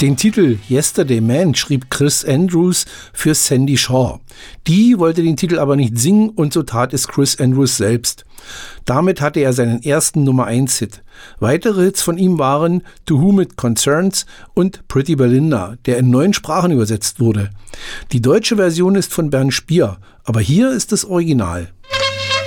Den Titel Yesterday Man schrieb Chris Andrews für Sandy Shaw. Die wollte den Titel aber nicht singen und so tat es Chris Andrews selbst. Damit hatte er seinen ersten Nummer-1-Hit. Weitere Hits von ihm waren To Whom It Concerns und Pretty Belinda, der in 9 Sprachen übersetzt wurde. Die deutsche Version ist von Bernd Spier, aber hier ist das Original.